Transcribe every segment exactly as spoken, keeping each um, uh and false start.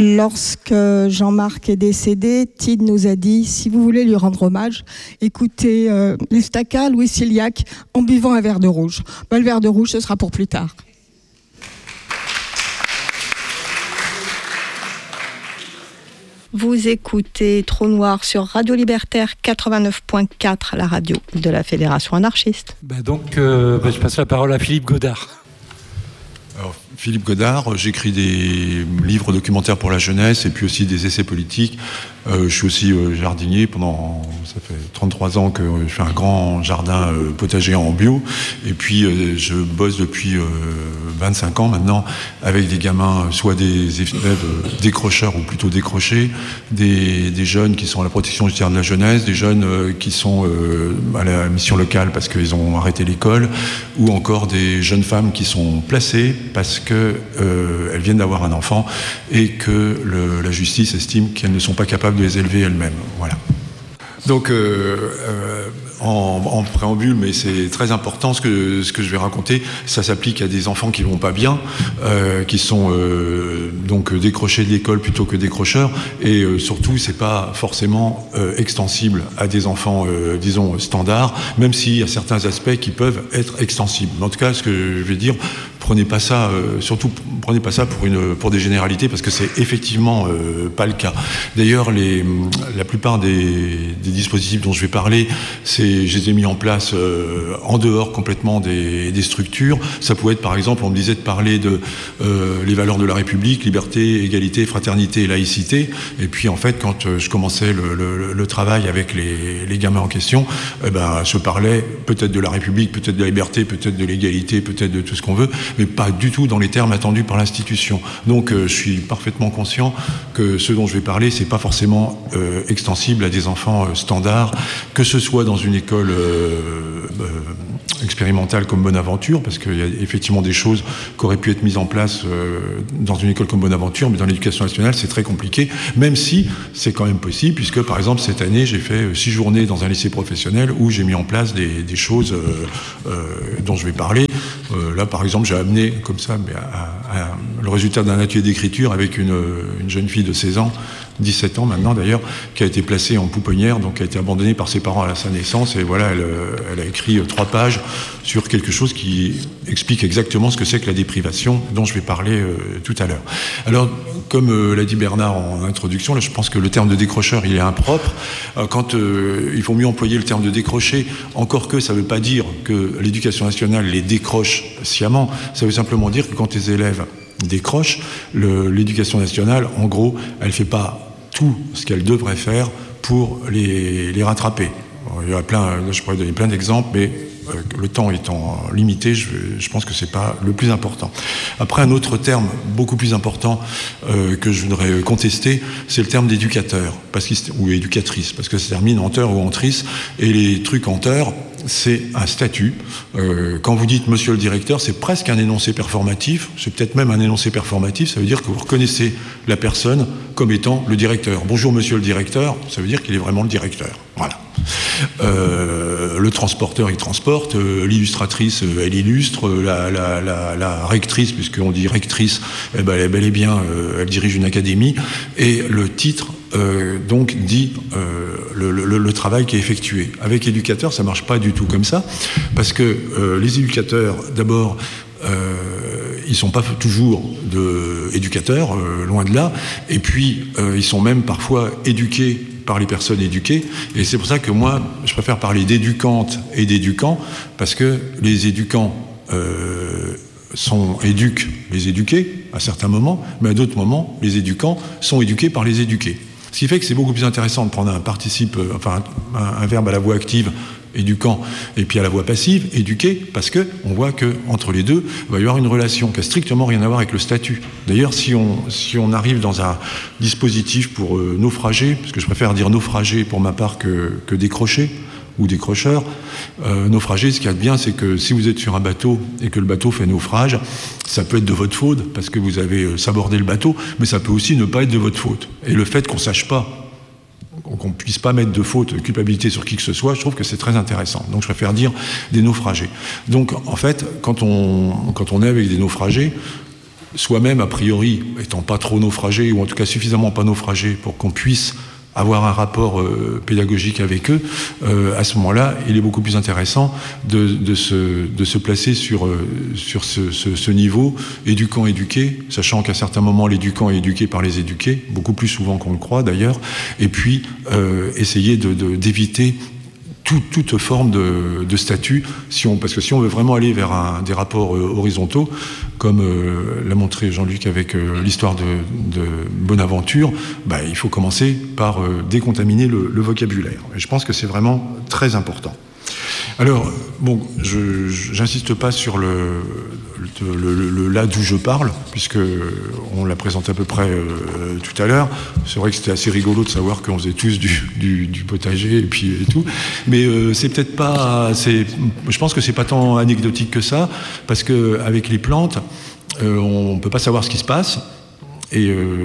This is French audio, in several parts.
Lorsque Jean-Marc est décédé, Tide nous a dit, si vous voulez lui rendre hommage, écoutez euh, l'Estaca, Louis Ciliac, en buvant un verre de rouge. Ben, le verre de rouge, ce sera pour plus tard. Vous écoutez Trou Noir sur Radio Libertaire quatre-vingt-neuf point quatre, la radio de la Fédération anarchiste. Ben donc, euh, ben je passe la parole à Philippe Godard. Alors, Philippe Godard, j'écris des livres documentaires pour la jeunesse et puis aussi des essais politiques. Euh, je suis aussi euh, jardinier pendant, ça fait trente-trois ans que je fais un grand jardin euh, potager en bio. Et puis euh, je bosse depuis euh, vingt-cinq ans maintenant avec des gamins, soit des élèves euh, décrocheurs ou plutôt décrochés, des, des jeunes qui sont à la protection judiciaire de la jeunesse, des jeunes euh, qui sont euh, à la mission locale parce qu'ils ont arrêté l'école, ou encore des jeunes femmes qui sont placées parce qu'elles euh, viennent d'avoir un enfant et que le, la justice estime qu'elles ne sont pas capables de les élever elles-mêmes. Voilà. Donc, euh, euh, en, en préambule, mais c'est très important ce que, ce que je vais raconter, ça s'applique à des enfants qui vont pas bien, euh, qui sont euh, donc décrochés de l'école plutôt que décrocheurs, et euh, surtout, c'est pas forcément euh, extensible à des enfants, euh, disons, standards, même s'il y a certains aspects qui peuvent être extensibles. Mais en tout cas, ce que je vais dire, prenez pas ça, euh, surtout prenez pas ça pour une pour des généralités, parce que c'est effectivement euh, pas le cas. D'ailleurs, les la plupart des, des dispositifs dont je vais parler, c'est je les ai mis en place euh, en dehors complètement des, des structures. Ça pouvait être, par exemple, on me disait de parler de euh, les valeurs de la République, liberté, égalité, fraternité et laïcité. Et puis en fait, quand euh, je commençais le, le, le travail avec les, les gamins en question, eh ben, je parlais peut-être de la République, peut-être de la liberté, peut-être de l'égalité, peut-être de tout ce qu'on veut, mais pas du tout dans les termes attendus par l'institution. Donc euh, je suis parfaitement conscient que ce dont je vais parler, c'est pas forcément euh, extensible à des enfants euh, standards, que ce soit dans une école euh, euh, expérimentale comme Bonaventure, parce qu'il y a effectivement des choses qui auraient pu être mises en place euh, dans une école comme Bonaventure, mais dans l'éducation nationale, c'est très compliqué, même si c'est quand même possible, puisque par exemple cette année, j'ai fait six journées dans un lycée professionnel où j'ai mis en place des, des choses euh, euh, dont je vais parler. Euh, là, par exemple, j'ai amené comme ça mais à, à, à, le résultat d'un atelier d'écriture avec une, une jeune fille de seize ans, dix-sept ans maintenant d'ailleurs, qui a été placée en pouponnière, donc qui a été abandonnée par ses parents à sa naissance, et voilà, elle, elle a écrit trois pages sur quelque chose qui explique exactement ce que c'est que la déprivation, dont je vais parler euh, tout à l'heure. Alors, comme euh, l'a dit Bernard en introduction, là, je pense que le terme de décrocheur, il est impropre. Euh, quand euh, il faut mieux employer le terme de décrocher, encore que ça ne veut pas dire que l'éducation nationale les décroche sciemment, ça veut simplement dire que quand les élèves décrochent, le, l'éducation nationale, en gros, elle ne fait pas tout ce qu'elle devrait faire pour les, les rattraper. Alors, il y a plein, là, je pourrais donner plein d'exemples, mais euh, le temps étant limité, je, je pense que c'est pas le plus important. Après, un autre terme beaucoup plus important euh, que je voudrais contester, c'est le terme d'éducateur, parce qu'il, ou éducatrice, parce que ça termine en teur ou en trice, et les trucs en teur, c'est un statut. Euh, quand vous dites monsieur le directeur, c'est presque un énoncé performatif, c'est peut-être même un énoncé performatif, ça veut dire que vous reconnaissez la personne comme étant le directeur. Bonjour monsieur le directeur, ça veut dire qu'il est vraiment le directeur. Voilà. Euh, le transporteur, il transporte, euh, l'illustratrice, euh, elle illustre, euh, la, la, la, la rectrice, puisqu'on dit rectrice, eh ben, elle est bel et bien, euh, elle dirige une académie, et le titre, euh, donc, dit euh, le, le, le travail qui est effectué. Avec éducateur, ça marche pas du tout comme ça, parce que euh, les éducateurs, d'abord, Euh, ils sont pas toujours de éducateurs, euh, loin de là, et puis euh, ils sont même parfois éduqués par les personnes éduquées, et c'est pour ça que moi je préfère parler d'éducantes et d'éducants, parce que les éducants euh, sont éduquent les éduqués à certains moments, mais à d'autres moments les éducants sont éduqués par les éduqués. Ce qui fait que c'est beaucoup plus intéressant de prendre un participe, euh, enfin un, un verbe à la voix active, éduquant, et puis à la voix passive, éduquer, parce que on voit que entre les deux, il va y avoir une relation qui a strictement rien à voir avec le statut. D'ailleurs, si on, si on arrive dans un dispositif pour euh, naufrager, parce que je préfère dire naufrager pour ma part que, que décrocher, ou décrocheur, euh, naufrager, ce qu'il y a de bien, c'est que si vous êtes sur un bateau et que le bateau fait naufrage, ça peut être de votre faute, parce que vous avez euh, sabordé le bateau, mais ça peut aussi ne pas être de votre faute. Et le fait qu'on ne sache pas, qu'on ne puisse pas mettre de faute, de culpabilité sur qui que ce soit, je trouve que c'est très intéressant. Donc je préfère dire des naufragés. Donc en fait, quand on, quand on est avec des naufragés, soi-même, a priori, étant pas trop naufragé, ou en tout cas suffisamment pas naufragé pour qu'on puisse avoir un rapport euh, pédagogique avec eux, euh, à ce moment-là, il est beaucoup plus intéressant de, de, se, de se placer sur, euh, sur ce, ce, ce niveau éduquant-éduqué, sachant qu'à certains moments, l'éduquant est éduqué par les éduqués, beaucoup plus souvent qu'on le croit d'ailleurs, et puis euh, essayer de, de, d'éviter Tout, toute forme de, de statut, si on, parce que si on veut vraiment aller vers un, des rapports euh, horizontaux, comme euh, l'a montré Jean-Luc avec euh, l'histoire de, de Bonaventure, bah, il faut commencer par euh, décontaminer le, le vocabulaire. Et je pense que c'est vraiment très important. Alors, bon, je n'insiste pas sur le, le, le, le là d'où je parle, puisque on l'a présenté à peu près euh, tout à l'heure. C'est vrai que c'était assez rigolo de savoir qu'on faisait tous du, du, du potager et puis et tout, mais euh, c'est peut-être pas. C'est, je pense que c'est pas tant anecdotique que ça, parce que avec les plantes, euh, on peut pas savoir ce qui se passe. Et,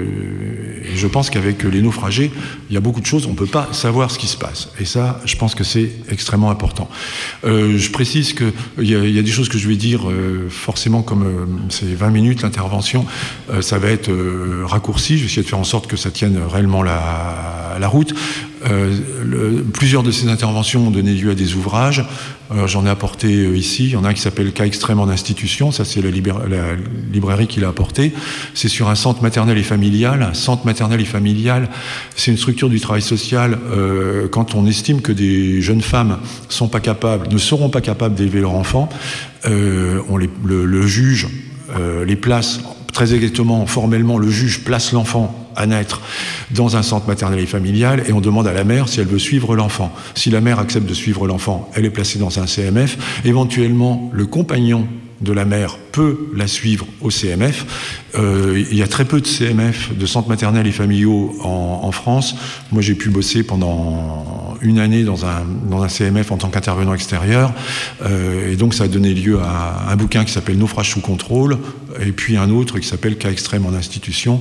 euh, et je pense qu'avec les naufragés, il y a beaucoup de choses, on ne peut pas savoir ce qui se passe. Et ça, je pense que c'est extrêmement important. Euh, je précise qu'il y, y a des choses que je vais dire, euh, forcément, comme euh, c'est vingt minutes l'intervention, euh, ça va être euh, raccourci. Je vais essayer de faire en sorte que ça tienne réellement la, la route. Euh, le, plusieurs de ces interventions ont donné lieu à des ouvrages. Euh, j'en ai apporté euh, ici. Il y en a un qui s'appelle Cas extrême en institution. Ça, c'est la, libra- la librairie qui l'a apporté. C'est sur un centre maternel et familial. Un centre maternel et familial, c'est une structure du travail social. Euh, quand on estime que des jeunes femmes sont pas capables, ne seront pas capables d'élever leur enfant, euh, on les, le, le juge euh, les place très exactement, formellement, le juge place l'enfant à naître dans un centre maternel et familial et on demande à la mère si elle veut suivre l'enfant. Si la mère accepte de suivre l'enfant, elle est placée dans un C M F. Éventuellement, le compagnon de la mère peut la suivre au C M F. Euh, il y a très peu de C M F, de centres maternels et familiaux en, en France. Moi, j'ai pu bosser pendant une année dans un, dans un C M F en tant qu'intervenant extérieur. Euh, et donc, ça a donné lieu à un bouquin qui s'appelle Naufrage sous contrôle et puis un autre qui s'appelle Cas extrême en institution.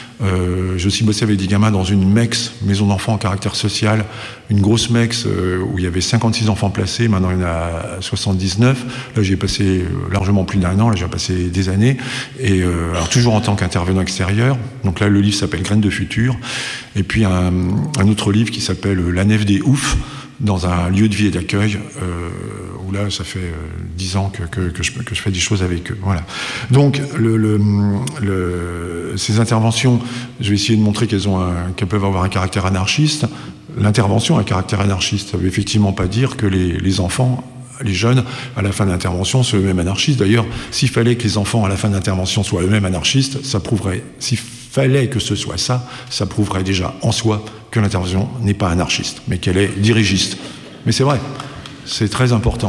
Euh, j'ai aussi bossé avec des gamins dans une MEX, maison d'enfants en caractère social, une grosse MEX euh, où il y avait cinquante-six enfants placés, maintenant il y en a soixante-dix-neuf. Là j'ai passé largement plus d'un an, là j'ai passé des années, et euh, alors toujours en tant qu'intervenant extérieur. Donc là le livre s'appelle Graines de futur, et puis un, un autre livre qui s'appelle La nef des oufs, dans un lieu de vie et d'accueil, euh, où là, ça fait dix euh, ans que, que, que, je, que je fais des choses avec eux. Voilà. Donc, le, le, le, ces interventions, je vais essayer de montrer qu'elles, ont un, qu'elles peuvent avoir un caractère anarchiste. L'intervention a un caractère anarchiste. Ça ne veut effectivement pas dire que les, les enfants, les jeunes, à la fin de l'intervention, soient eux-mêmes anarchistes. D'ailleurs, s'il fallait que les enfants, à la fin de l'intervention, soient eux-mêmes anarchistes, ça prouverait... S'il fallait que ce soit ça, ça prouverait déjà en soi que l'intervention n'est pas anarchiste, mais qu'elle est dirigiste. Mais c'est vrai, c'est très important.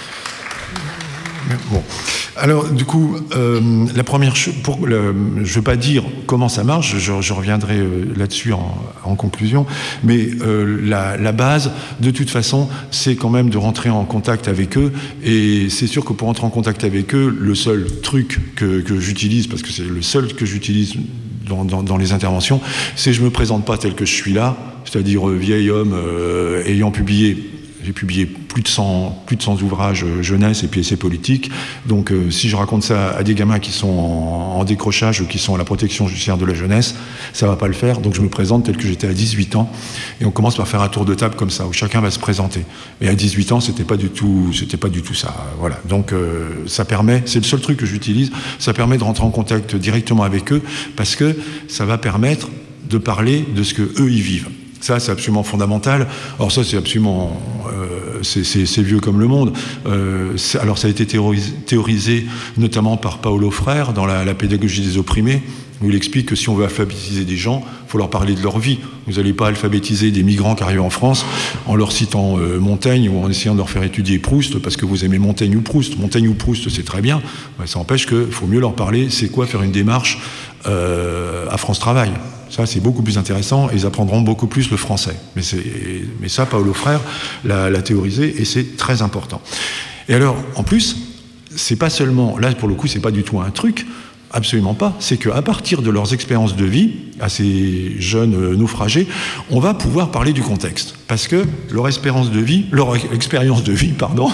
Bon. Alors, du coup, euh, la première chose, pour le, je ne veux pas dire comment ça marche, je, je reviendrai euh, là-dessus en, en conclusion, mais euh, la, la base, de toute façon, c'est quand même de rentrer en contact avec eux, et c'est sûr que pour rentrer en contact avec eux, le seul truc que, que j'utilise, parce que c'est le seul que j'utilise dans, dans, dans les interventions, c'est je ne me présente pas tel que je suis là, c'est-à-dire euh, vieil homme euh, ayant publié... J'ai publié plus de cent, plus de cent ouvrages euh, jeunesse et puis essais politiques. Donc euh, si je raconte ça à des gamins qui sont en, en décrochage ou qui sont à la protection judiciaire de la jeunesse, ça va pas le faire. Donc je me présente tel que j'étais à dix-huit ans. Et on commence par faire un tour de table comme ça, où chacun va se présenter. Et à dix-huit ans, c'était pas du tout, c'était pas du tout ça. Voilà. Donc euh, ça permet, c'est le seul truc que j'utilise, ça permet de rentrer en contact directement avec eux, parce que ça va permettre de parler de ce que eux y vivent. Ça, c'est absolument fondamental. Alors ça, c'est absolument... Euh, c'est, c'est, c'est vieux comme le monde. Euh, alors ça a été théorisé, théorisé notamment par Paulo Freire dans la, la pédagogie des opprimés, où il explique que si on veut alphabétiser des gens, il faut leur parler de leur vie. Vous n'allez pas alphabétiser des migrants qui arrivent en France en leur citant euh, Montaigne ou en essayant de leur faire étudier Proust parce que vous aimez Montaigne ou Proust. Montaigne ou Proust, c'est très bien. Ouais, ça empêche qu'il faut mieux leur parler. C'est quoi faire une démarche euh, à France Travail. Ça, c'est beaucoup plus intéressant et ils apprendront beaucoup plus le français. Mais, c'est, mais ça, Paulo Freire l'a, l'a théorisé et c'est très important. Et alors, en plus, c'est pas seulement... Là, pour le coup, c'est pas du tout un truc. Absolument pas. C'est qu'à partir de leurs expériences de vie, à ces jeunes naufragés, on va pouvoir parler du contexte. Parce que leur espérance de vie, leur expérience de vie, pardon,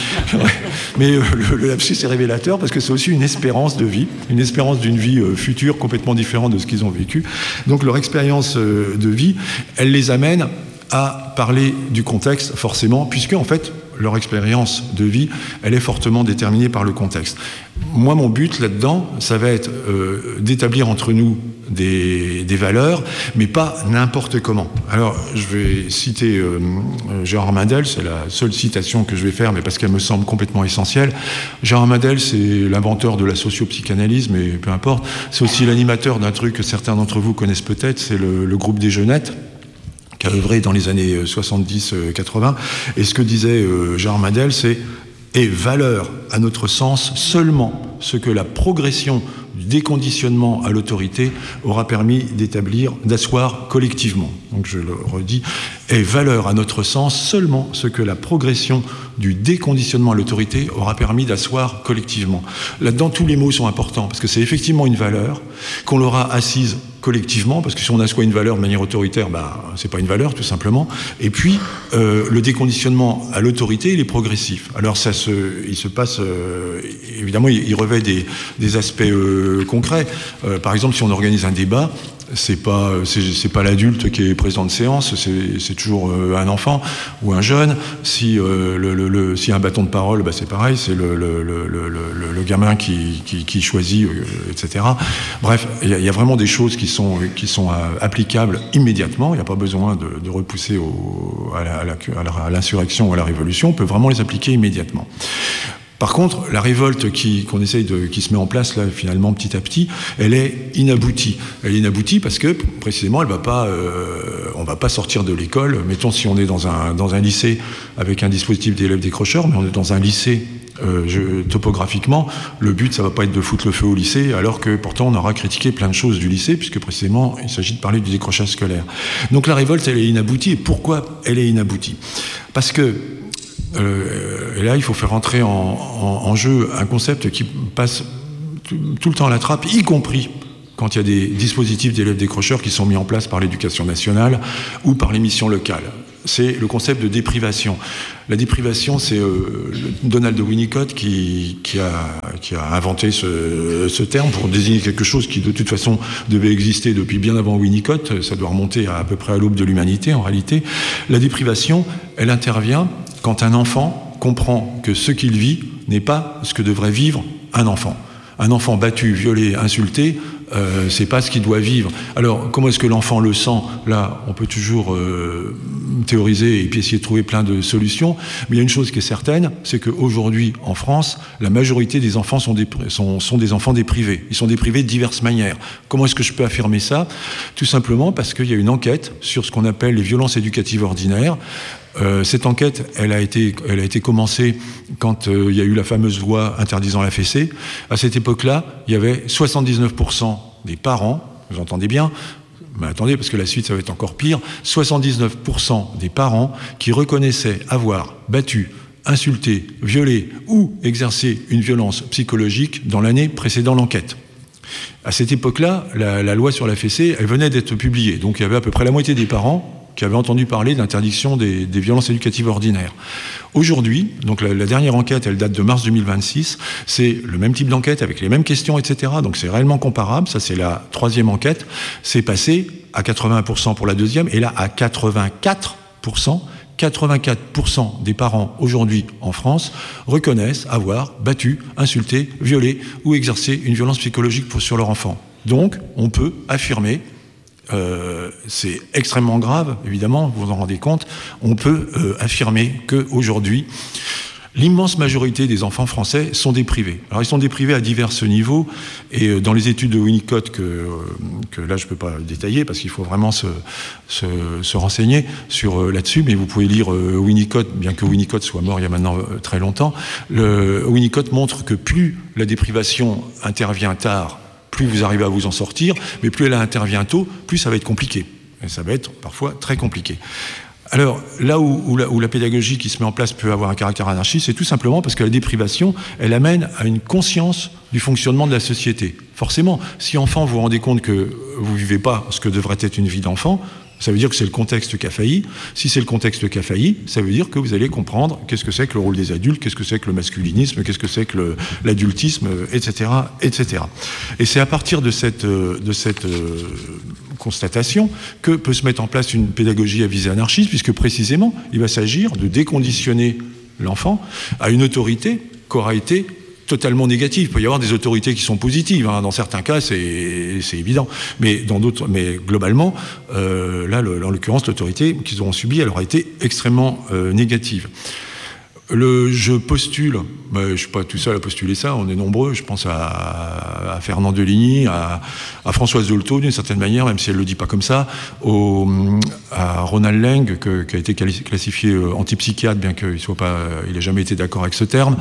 mais le, le lapsus est révélateur parce que c'est aussi une espérance de vie, une espérance d'une vie future complètement différente de ce qu'ils ont vécu. Donc leur expérience de vie, elle les amène à parler du contexte, forcément, puisque, en fait, leur expérience de vie, elle est fortement déterminée par le contexte. Moi, mon but là-dedans, ça va être euh, d'établir entre nous des, des valeurs, mais pas n'importe comment. Alors, je vais citer euh, Gérard Mandel, c'est la seule citation que je vais faire, mais parce qu'elle me semble complètement essentielle. Gérard Mandel, c'est l'inventeur de la socio-psychanalyse, mais peu importe. C'est aussi l'animateur d'un truc que certains d'entre vous connaissent peut-être, c'est le, le groupe des Jeunettes, qui a œuvré dans les années soixante-dix quatre-vingts. Et ce que disait euh, Gérard Mandel, c'est « est valeur à notre sens seulement ce que la progression du déconditionnement à l'autorité aura permis d'établir, d'asseoir collectivement. » Donc je le redis, « est valeur à notre sens seulement ce que la progression du déconditionnement à l'autorité aura permis d'asseoir collectivement. » Là-dedans, tous les mots sont importants, parce que c'est effectivement une valeur qu'on l'aura assise collectivement, parce que si on assoit une valeur de manière autoritaire, ben, c'est pas une valeur, tout simplement. Et puis, euh, le déconditionnement à l'autorité, il est progressif. Alors, ça se, il se passe, euh, évidemment, il, il revêt des, des aspects euh, concrets. Euh, par exemple, si on organise un débat, c'est pas c'est, c'est pas l'adulte qui est présent de séance, c'est, c'est toujours euh, un enfant ou un jeune. Si euh, le, le, le si un bâton de parole, bah c'est pareil, c'est le le le le, le, le gamin qui qui, qui choisit, euh, et cetera. Bref, il y, y a vraiment des choses qui sont qui sont euh, applicables immédiatement. Il n'y a pas besoin de, de repousser au, à, la, à, la, à l'insurrection ou à la révolution. On peut vraiment les appliquer immédiatement. Par contre, la révolte qui, qu'on essaye de, qui se met en place là, finalement, petit à petit, elle est inaboutie. Elle est inaboutie parce que, précisément, elle va pas, euh, on va pas sortir de l'école. Mettons, si on est dans un, dans un lycée avec un dispositif d'élèves décrocheurs, mais on est dans un lycée, euh, je, topographiquement, le but, ça va pas être de foutre le feu au lycée, alors que, pourtant, on aura critiqué plein de choses du lycée, puisque, précisément, il s'agit de parler du décrochage scolaire. Donc, la révolte, elle est inaboutie. Et pourquoi elle est inaboutie ? Parce que, Euh, et là, il faut faire entrer en, en, en jeu un concept qui passe tout, tout le temps à la trappe, y compris quand il y a des dispositifs d'élèves décrocheurs qui sont mis en place par l'éducation nationale ou par les missions locales. C'est le concept de déprivation. La déprivation, c'est euh, Donald Winnicott qui, qui, a, qui a inventé ce, ce terme pour désigner quelque chose qui, de toute façon, devait exister depuis bien avant Winnicott. Ça doit remonter à, à peu près à l'aube de l'humanité, en réalité. La déprivation, elle intervient quand un enfant comprend que ce qu'il vit n'est pas ce que devrait vivre un enfant. Un enfant battu, violé, insulté, euh, c'est pas ce qu'il doit vivre. Alors, comment est-ce que l'enfant le sent ? Là, on peut toujours euh, théoriser et puis essayer de trouver plein de solutions. Mais il y a une chose qui est certaine, c'est qu'aujourd'hui, en France, la majorité des enfants sont des, sont, sont des enfants déprivés. Ils sont déprivés de diverses manières. Comment est-ce que je peux affirmer ça ? Tout simplement parce qu'il y a une enquête sur ce qu'on appelle les violences éducatives ordinaires. Euh, cette enquête, elle a été, elle a été commencée quand euh, il y a eu la fameuse loi interdisant la fessée. À cette époque-là, il y avait soixante-dix-neuf pour cent des parents, vous entendez bien, mais attendez, parce que la suite, ça va être encore pire, soixante-dix-neuf pour cent des parents qui reconnaissaient avoir battu, insulté, violé ou exercé une violence psychologique dans l'année précédant l'enquête. À cette époque-là, la, la loi sur la fessée, elle venait d'être publiée. Donc il y avait à peu près la moitié des parents qui avaient entendu parler d'interdiction des, des violences éducatives ordinaires. Aujourd'hui, donc la, la dernière enquête, elle date de mars deux mille vingt-six, c'est le même type d'enquête avec les mêmes questions, et cetera. Donc c'est réellement comparable, ça c'est la troisième enquête, c'est passé à quatre-vingts pour cent pour la deuxième, et là à quatre-vingt-quatre pour cent, quatre-vingt-quatre pour cent des parents aujourd'hui en France reconnaissent avoir battu, insulté, violé ou exercé une violence psychologique pour, sur leur enfant. Donc on peut affirmer, Euh, c'est extrêmement grave, évidemment, vous vous en rendez compte, on peut euh, affirmer qu'aujourd'hui, l'immense majorité des enfants français sont déprivés. Alors, ils sont déprivés à divers niveaux, et euh, dans les études de Winnicott, que, euh, que là, je ne peux pas détailler, parce qu'il faut vraiment se, se, se renseigner sur, euh, là-dessus, mais vous pouvez lire euh, Winnicott, bien que Winnicott soit mort il y a maintenant euh, très longtemps. Le, Winnicott montre que plus la déprivation intervient tard, plus vous arrivez à vous en sortir, mais plus elle intervient tôt, plus ça va être compliqué. Et ça va être parfois très compliqué. Alors, là où, où, la, où la pédagogie qui se met en place peut avoir un caractère anarchiste, c'est tout simplement parce que la déprivation, elle amène à une conscience du fonctionnement de la société. Forcément, si enfant vous vous rendez compte que vous ne vivez pas ce que devrait être une vie d'enfant, ça veut dire que c'est le contexte qui a failli. Si c'est le contexte qui a failli, ça veut dire que vous allez comprendre qu'est-ce que c'est que le rôle des adultes, qu'est-ce que c'est que le masculinisme, qu'est-ce que c'est que le, l'adultisme, et cetera, et cetera. Et c'est à partir de cette, de cette euh, constatation que peut se mettre en place une pédagogie à visée anarchiste, puisque précisément, il va s'agir de déconditionner l'enfant à une autorité qu'aura été totalement négative. Il peut y avoir des autorités qui sont positives, hein. Dans certains cas, c'est, c'est évident. Mais, dans d'autres, mais globalement, euh, là, le, en l'occurrence, l'autorité qu'ils auront subie, elle aura été extrêmement euh, négative. Le, je postule, ben, je ne suis pas tout seul à postuler ça, on est nombreux, je pense à, à Fernand Deligny, à, à Françoise Dolto d'une certaine manière, même si elle ne le dit pas comme ça, au, à Ronald Leng, que, qui a été classifié antipsychiatre, bien qu'il n'ait jamais été d'accord avec ce terme,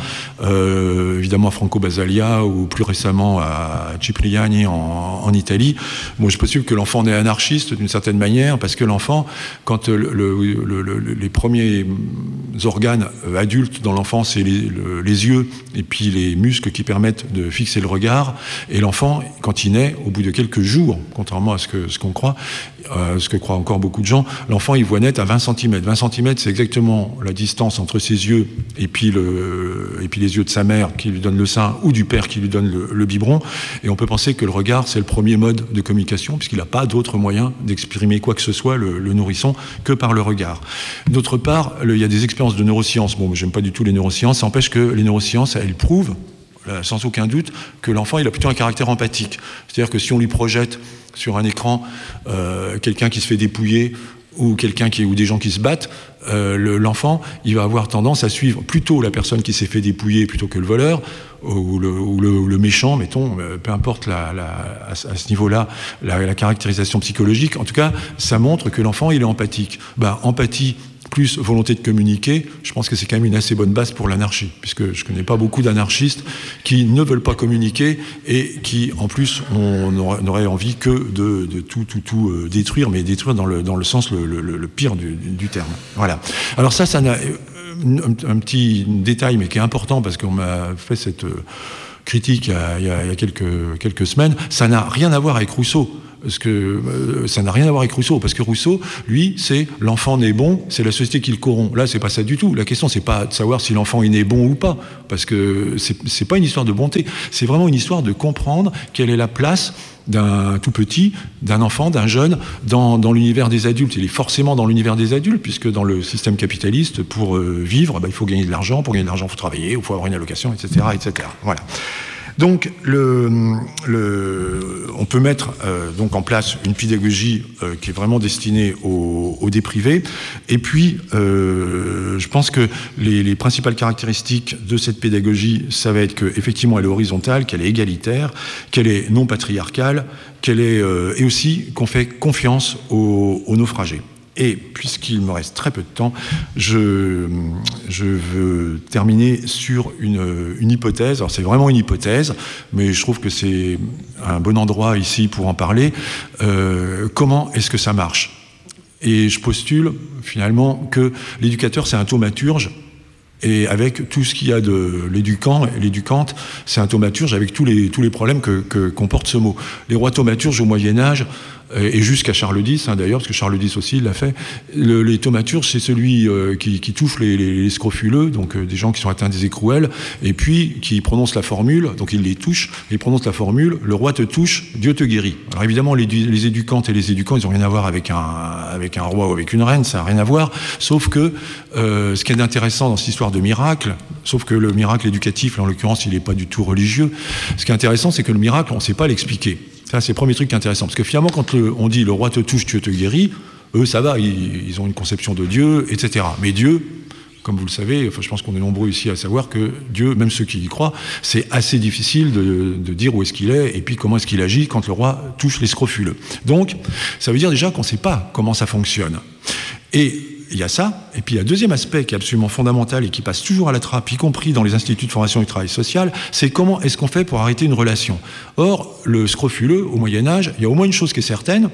euh, évidemment à Franco Basaglia, ou plus récemment à Cipriani en, en Italie. Moi, je postule que l'enfant est anarchiste d'une certaine manière, parce que l'enfant, quand le, le, le, le, les premiers organes adultes dans l'enfance, c'est les, le, les yeux et puis les muscles qui permettent de fixer le regard. Et l'enfant, quand il naît, au bout de quelques jours, contrairement à ce, que, ce qu'on croit, euh, ce que croient encore beaucoup de gens, l'enfant, il voit naître à vingt centimètres. vingt centimètres, c'est exactement la distance entre ses yeux et puis, le, et puis les yeux de sa mère qui lui donne le sein, ou du père qui lui donne le, le biberon. Et on peut penser que le regard, c'est le premier mode de communication, puisqu'il n'a pas d'autre moyen d'exprimer quoi que ce soit, le, le nourrisson, que par le regard. D'autre part, le, il y a des expériences de neurosciences. Bon, j'aime pas du tout les neurosciences. Ça empêche que les neurosciences, elles prouvent, sans aucun doute, que l'enfant, il a plutôt un caractère empathique. C'est-à-dire que si on lui projette sur un écran euh, quelqu'un qui se fait dépouiller, ou quelqu'un qui, ou des gens qui se battent, euh, le, l'enfant, il va avoir tendance à suivre plutôt la personne qui s'est fait dépouiller plutôt que le voleur, ou le, ou le, ou le méchant, mettons, peu importe la, la, à, à ce niveau-là, la, la caractérisation psychologique. En tout cas, ça montre que l'enfant, il est empathique. Ben, empathie plus volonté de communiquer, je pense que c'est quand même une assez bonne base pour l'anarchie, puisque je ne connais pas beaucoup d'anarchistes qui ne veulent pas communiquer et qui, en plus, n'auraient envie que de, de tout, tout, tout euh, détruire, mais détruire dans le, dans le sens le, le, le pire du, du terme. Voilà. Alors ça, ça n'a, un, un petit détail, mais qui est important, parce qu'on m'a fait cette euh, critique il y a, il y a, il y a quelques, quelques semaines, ça n'a rien à voir avec Rousseau. Parce que euh, ça n'a rien à voir avec Rousseau, parce que Rousseau, lui, c'est l'enfant naît bon, c'est la société qui le corrompt. Là, c'est pas ça du tout. La question, c'est pas de savoir si l'enfant est né bon ou pas, parce que c'est, c'est pas une histoire de bonté. C'est vraiment une histoire de comprendre quelle est la place d'un tout petit, d'un enfant, d'un jeune, dans, dans l'univers des adultes. Il est forcément dans l'univers des adultes, puisque dans le système capitaliste, pour euh, vivre, bah, il faut gagner de l'argent. Pour gagner de l'argent, il faut travailler, il faut avoir une allocation, et cetera, et cetera. Voilà. Donc, le, le, on peut mettre euh, donc en place une pédagogie euh, qui est vraiment destinée aux, aux déprivés. Et puis, euh, je pense que les, les principales caractéristiques de cette pédagogie, ça va être qu'effectivement, elle est horizontale, qu'elle est égalitaire, qu'elle est non patriarcale, qu'elle est euh, et aussi qu'on fait confiance aux, aux naufragés. Et puisqu'il me reste très peu de temps, je, je veux terminer sur une, une hypothèse. Alors c'est vraiment une hypothèse, mais je trouve que c'est un bon endroit ici pour en parler. Euh, comment est-ce que ça marche ? Et je postule finalement que l'éducateur, c'est un thaumaturge. Et avec tout ce qu'il y a de l'éducant et l'éducante, c'est un thaumaturge avec tous les, tous les problèmes que, que comporte ce mot. Les rois thaumaturges au Moyen-Âge, et jusqu'à Charles X, hein, d'ailleurs, parce que Charles X aussi, il l'a fait, le, les thaumaturges, c'est celui euh, qui, qui touche les, les, les scrofuleux, donc euh, des gens qui sont atteints des écrouelles, et puis qui prononce la formule, donc il les touche, il prononce la formule, le roi te touche, Dieu te guérit. Alors évidemment, les, les éducantes et les éducants, ils n'ont rien à voir avec un, avec un roi ou avec une reine, ça n'a rien à voir, sauf que euh, ce qui est intéressant dans cette histoire de miracle, sauf que le miracle éducatif, là, en l'occurrence, il n'est pas du tout religieux, ce qui est intéressant, c'est que le miracle, on ne sait pas l'expliquer. Ça, c'est le premier truc qui est intéressant. Parce que finalement, quand le, on dit « le roi te touche, Dieu te guérit », eux, ça va, ils, ils ont une conception de Dieu, et cetera. Mais Dieu, comme vous le savez, enfin, je pense qu'on est nombreux ici à savoir que Dieu, même ceux qui y croient, c'est assez difficile de, de dire où est-ce qu'il est, et puis comment est-ce qu'il agit quand le roi touche les scrofuleux. Donc, ça veut dire déjà qu'on ne sait pas comment ça fonctionne. Et il y a ça, et puis il y a un deuxième aspect qui est absolument fondamental et qui passe toujours à la trappe, y compris dans les instituts de formation du travail social, c'est comment est-ce qu'on fait pour arrêter une relation. Or, le scrofuleux, au Moyen-Âge, il y a au moins une chose qui est certaine,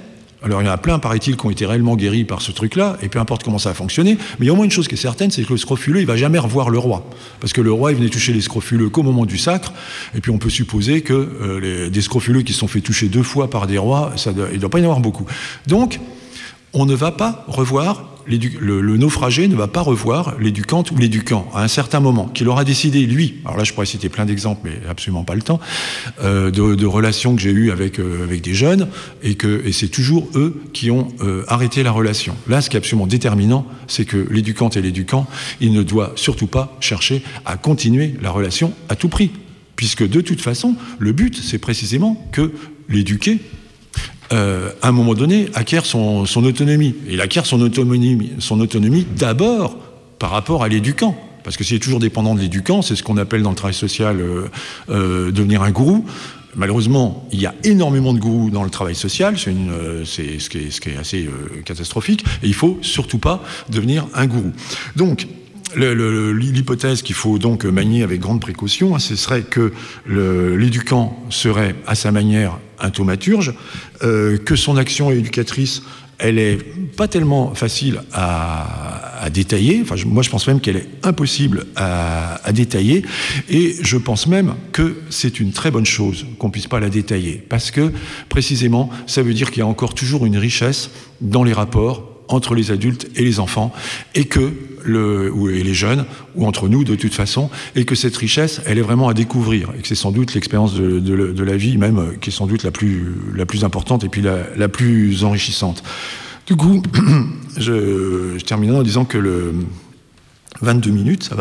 Alors il y en a plein, paraît-il, qui ont été réellement guéris par ce truc-là, et peu importe comment ça a fonctionné, mais il y a au moins une chose qui est certaine, c'est que le scrofuleux, il va jamais revoir le roi. Parce que le roi, il venait toucher les scrofuleux qu'au moment du sacre, et puis on peut supposer que euh, les, des scrofuleux qui se sont fait toucher deux fois par des rois, ça doit, il ne doit pas y en avoir beaucoup. Donc, on ne va pas revoir, le, le naufragé ne va pas revoir l'éducante ou l'éducant à un certain moment, qu'il aura décidé, lui, alors là je pourrais citer plein d'exemples, mais absolument pas le temps, euh, de, de relations que j'ai eues avec, euh, avec des jeunes, et, que, et c'est toujours eux qui ont euh, arrêté la relation. Là, ce qui est absolument déterminant, c'est que l'éducante et l'éducant, il ne doit surtout pas chercher à continuer la relation à tout prix, puisque de toute façon, le but, c'est précisément que l'éduqué, Euh, à un moment donné, acquiert son, son autonomie. Et il acquiert son autonomie, son autonomie d'abord par rapport à l'éducant. Parce que s'il est toujours dépendant de l'éducant, c'est ce qu'on appelle dans le travail social euh, euh, devenir un gourou. Malheureusement, il y a énormément de gourous dans le travail social, c'est, une, euh, c'est ce, qui est, ce qui est assez euh, catastrophique, et il ne faut surtout pas devenir un gourou. Donc, Le, le, l'hypothèse qu'il faut donc manier avec grande précaution, hein, ce serait que le, l'éducant serait à sa manière un thaumaturge, euh, que son action éducatrice, elle est pas tellement facile à, à détailler. Enfin, je, moi, je pense même qu'elle est impossible à, à détailler, et je pense même que c'est une très bonne chose qu'on puisse pas la détailler, parce que précisément, ça veut dire qu'il y a encore toujours une richesse dans les rapports entre les adultes et les enfants, et que le, ou et les jeunes, ou entre nous de toute façon, et que cette richesse, elle est vraiment à découvrir, et que c'est sans doute l'expérience de, de, de la vie même qui est sans doute la plus, la plus importante et puis la, la plus enrichissante. Du coup, je, je termine en disant que le vingt-deux minutes, ça va ?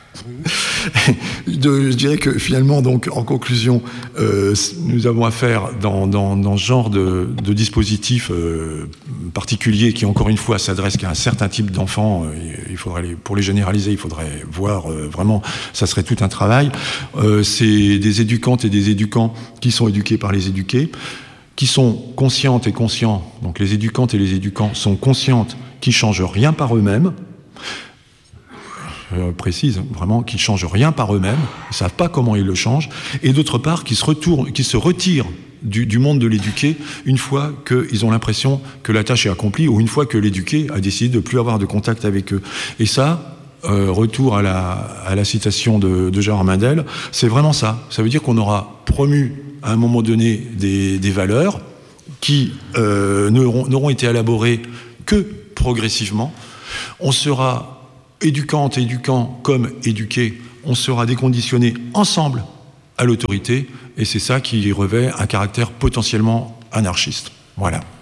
De, je dirais que finalement, donc, en conclusion, euh, nous avons affaire dans, dans, dans ce genre de, de dispositif euh, particulier qui, encore une fois, s'adresse qu'à un certain type d'enfants. Euh, il faudrait les, pour les généraliser, il faudrait voir euh, vraiment, ça serait tout un travail. Euh, c'est des éducantes et des éducants qui sont éduqués par les éduqués, qui sont conscientes et conscients, donc les éducantes et les éducants sont conscientes qu'ils ne changent rien par eux-mêmes. Je précise vraiment qu'ils ne changent rien par eux-mêmes, ils ne savent pas comment ils le changent, et d'autre part qu'ils se, retournent, qu'ils se retirent du, du monde de l'éduqué une fois qu'ils ont l'impression que la tâche est accomplie, ou une fois que l'éduqué a décidé de ne plus avoir de contact avec eux. Et ça, euh, retour à la, à la citation de, de Gérard Mendel, c'est vraiment ça. Ça veut dire qu'on aura promu à un moment donné des, des valeurs qui euh, n'auront, n'auront été élaborées que progressivement. On sera éducante et éducant comme éduqué, on sera déconditionné ensemble à l'autorité, et c'est ça qui revêt un caractère potentiellement anarchiste. Voilà.